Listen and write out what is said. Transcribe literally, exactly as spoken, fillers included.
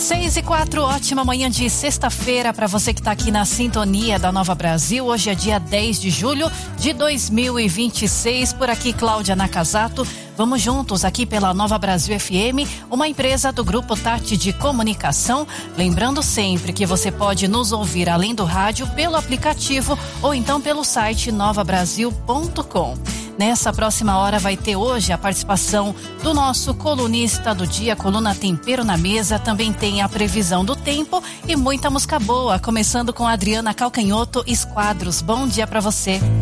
Seis e quatro, ótima manhã de sexta-feira para você que está aqui na sintonia da Nova Brasil. Hoje é dia dez de julho de dois mil e vinte e seis. Por aqui, Cláudia Nakazato. Vamos juntos aqui pela Nova Brasil F M, uma empresa do Grupo Tati de Comunicação. Lembrando sempre que você pode nos ouvir além do rádio pelo aplicativo ou então pelo site nova brasil ponto com. Nessa próxima hora vai ter hoje a participação do nosso colunista do dia, coluna Tempero na Mesa. Também tem a previsão do tempo e muita música boa, começando com a Adriana Calcanhoto, Esquadros. Bom dia para você.